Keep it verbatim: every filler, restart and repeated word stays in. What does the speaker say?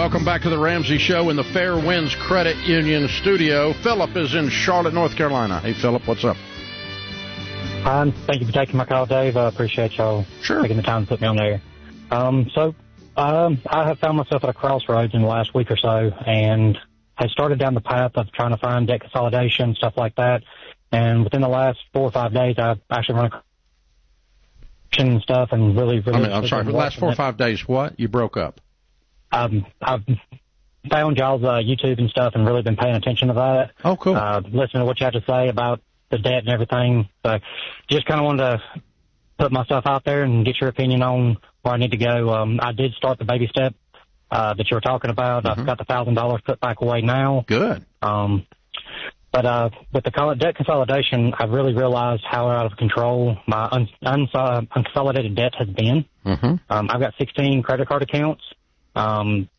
Welcome back to the Ramsey Show in the Fair Winds Credit Union studio. Philip is in Charlotte, North Carolina. Hey, Philip, what's up? Um, thank you for taking my call, Dave. I appreciate y'all sure. taking the time to put me on there. Um, so um, I have found myself at a crossroads in the last week or so, and I started down the path of trying to find debt consolidation, stuff like that. And within the last four or five days, I've actually run a and stuff and really, really... I mean, I'm sorry, for the last four or five days, what? You broke up. Um, I've found y'all's uh, YouTube and stuff and really been paying attention to that. Oh, cool. Uh, listening to what you have to say about the debt and everything. So just kind of wanted to put myself out there and get your opinion on where I need to go. Um, I did start the baby step uh, that you were talking about. Mm-hmm. I've got the one thousand dollars put back away now. Good. Um, but uh, with the debt consolidation, I've really realized how out of control my un- un- unconsolidated debt has been. Mm-hmm. Um, I've got sixteen credit card accounts. Um,